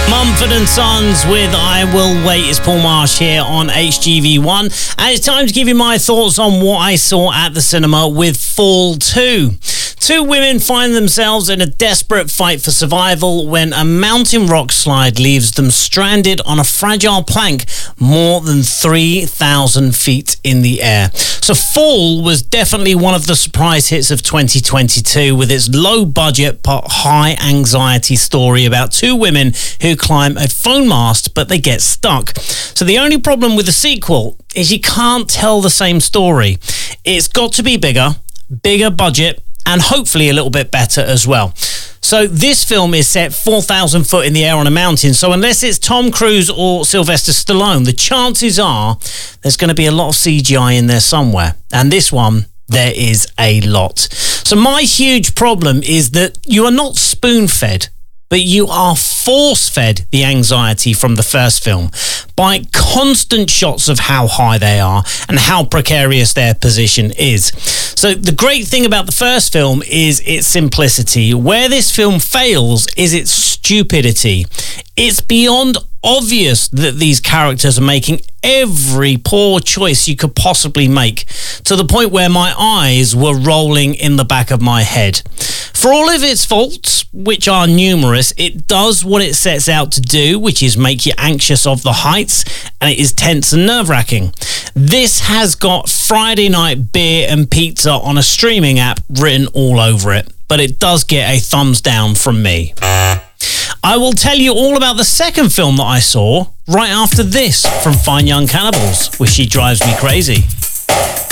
Mumford & Sons with I Will Wait. It's Paul Marsh here on HGV1. And it's time to give you my thoughts on what I saw at the cinema with Fall 2. Two women find themselves in a desperate fight for survival when a mountain rock slide leaves them stranded on a fragile plank more than 3,000 feet in the air. So Fall was definitely one of the surprise hits of 2022 with its low budget but high anxiety story about two women who climb a phone mast but they get stuck. So the only problem with the sequel is you can't tell the same story. It's got to be bigger budget, and hopefully a little bit better as well. So this film is set 4,000 foot in the air on a mountain. So unless it's Tom Cruise or Sylvester Stallone, the chances are there's going to be a lot of CGI in there somewhere. And this one, there is a lot. So my huge problem is that you are not spoon-fed, but you are force-fed the anxiety from the first film by constant shots of how high they are and how precarious their position is. So the great thing about the first film is its simplicity. Where this film fails is its stupidity. It's beyond obvious that these characters are making every poor choice you could possibly make, to the point where my eyes were rolling in the back of my head. For all of its faults, which are numerous, it does what it sets out to do, which is make you anxious of the heights, and it is tense and nerve-wracking. This has got Friday night beer and pizza on a streaming app written all over it, but it does get a thumbs down from me. I will tell you all about the second film that I saw right after this from Fine Young Cannibals, which She Drives Me Crazy.